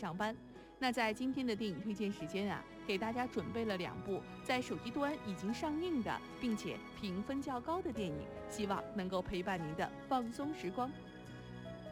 上班。那在今天的电影推荐时间啊，给大家准备了2部在手机端已经上映的，并且评分较高的电影，希望能够陪伴您的放松时光。